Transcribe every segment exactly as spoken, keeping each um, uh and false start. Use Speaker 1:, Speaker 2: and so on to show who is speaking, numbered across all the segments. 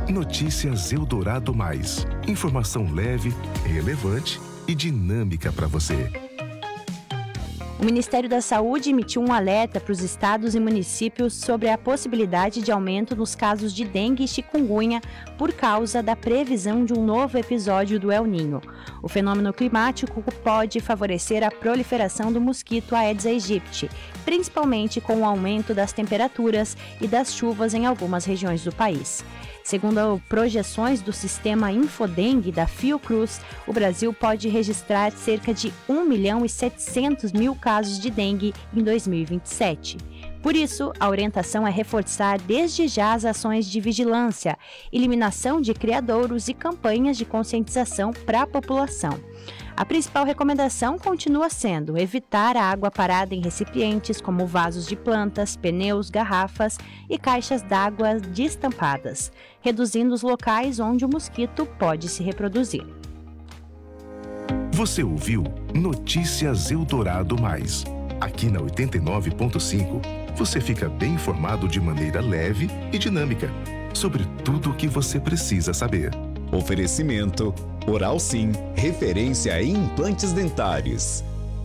Speaker 1: Notícias Eldorado Mais. Informação leve, relevante e dinâmica para você.
Speaker 2: O Ministério da Saúde emitiu um alerta para os estados e municípios sobre a possibilidade de aumento nos casos de dengue e chikungunya por causa da previsão de um novo episódio do El Niño. O fenômeno climático pode favorecer a proliferação do mosquito Aedes aegypti, principalmente com o aumento das temperaturas e das chuvas em algumas regiões do país. Segundo projeções do sistema Infodengue da Fiocruz, o Brasil pode registrar cerca de um milhão e setecentos mil casos de dengue em dois mil e vinte e sete. Por isso, a orientação é reforçar desde já as ações de vigilância, eliminação de criadouros e campanhas de conscientização para a população. A principal recomendação continua sendo evitar a água parada em recipientes como vasos de plantas, pneus, garrafas e caixas d'água destampadas, reduzindo os locais onde o mosquito pode se reproduzir.
Speaker 1: Você ouviu Notícias Eldorado Mais. Aqui na oitenta e nove ponto cinco, você fica bem informado de maneira leve e dinâmica sobre tudo o que você precisa saber.
Speaker 3: Oferecimento Oral Sim, referência em implantes dentários.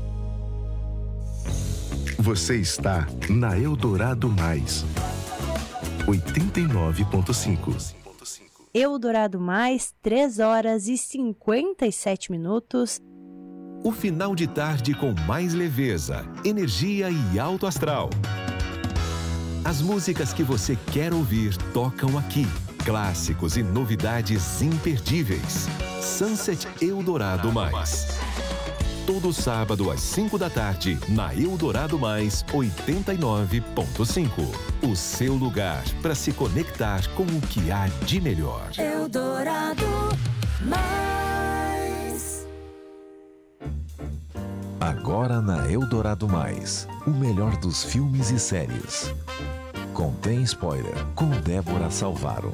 Speaker 1: Você está na Eldorado Mais, oitenta e nove ponto cinco.
Speaker 2: Eldorado Mais, três horas e cinquenta e sete minutos.
Speaker 4: O final de tarde com mais leveza, energia e alto astral. As músicas que você quer ouvir tocam aqui. Clássicos e novidades imperdíveis. Sunset Eldorado Mais. Todo sábado às cinco da tarde, na Eldorado Mais oitenta e nove ponto cinco. O seu lugar para se conectar com o que há de melhor.
Speaker 5: Eldorado Mais.
Speaker 6: Agora na Eldorado Mais, o melhor dos filmes e séries. Contém spoiler com Débora Salvaro.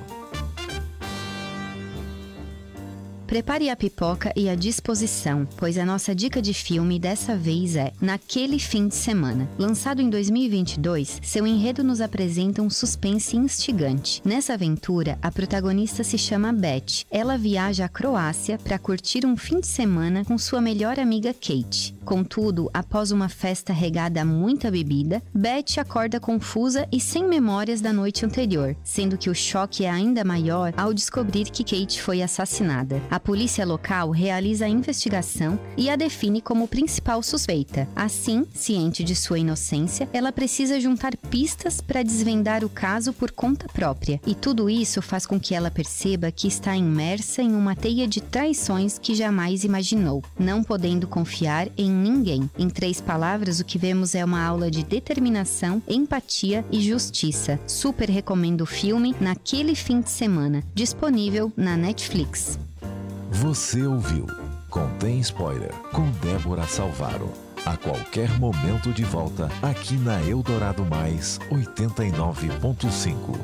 Speaker 7: Prepare a pipoca e a disposição, pois a nossa dica de filme dessa vez é Naquele Fim de Semana. Lançado em dois mil e vinte e dois, seu enredo nos apresenta um suspense instigante. Nessa aventura, a protagonista se chama Beth. Ela viaja à Croácia para curtir um fim de semana com sua melhor amiga Kate. Contudo, após uma festa regada a muita bebida, Beth acorda confusa e sem memórias da noite anterior, sendo que o choque é ainda maior ao descobrir que Kate foi assassinada. A polícia local realiza a investigação e a define como principal suspeita. Assim, ciente de sua inocência, ela precisa juntar pistas para desvendar o caso por conta própria. E tudo isso faz com que ela perceba que está imersa em uma teia de traições que jamais imaginou, não podendo confiar em ninguém. Em três palavras, o que vemos é uma aula de determinação, empatia e justiça. Super recomendo o filme Naquele Fim de Semana, disponível na Netflix.
Speaker 6: Você ouviu Contém Spoiler com Débora Salvaro. A qualquer momento de volta aqui na Eldorado Mais oitenta e nove ponto cinco.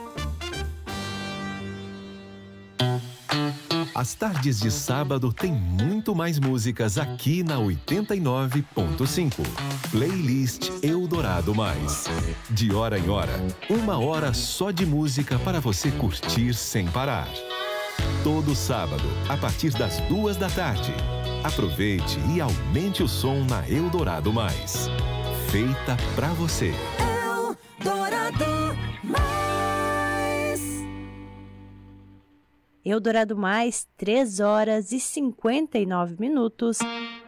Speaker 4: As tardes de sábado tem muito mais músicas aqui na oitenta e nove ponto cinco. Playlist Eldorado Mais. De hora em hora, uma hora só de música para você curtir sem parar. Todo sábado, a partir das duas da tarde. Aproveite e aumente o som na Eldorado Mais. Feita pra você.
Speaker 5: Eldorado Mais.
Speaker 2: Eldorado Mais, três horas e cinquenta e nove minutos.